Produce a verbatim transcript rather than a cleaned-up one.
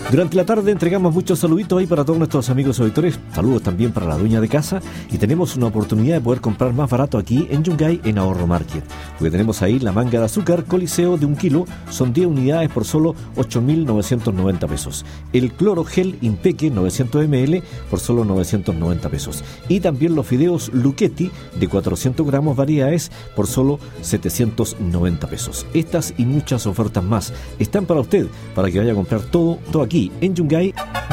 Durante la tarde entregamos muchos saluditos ahí para todos nuestros amigos auditores. Saludos también para la dueña de casa. Y tenemos una oportunidad de poder comprar más barato aquí en Yungay, en Ahorro Market. Porque tenemos ahí la manga de azúcar Coliseo de un kilo. Son diez unidades por solo ocho mil novecientos noventa pesos. El cloro gel Impeque novecientos mililitros por solo novecientos noventa pesos. Y también los fideos Luchetti de cuatrocientos gramos variedades por solo setecientos noventa pesos. Estas y muchas ofertas más están para usted, para que vaya a comprar todo, todo aquí en Yungay.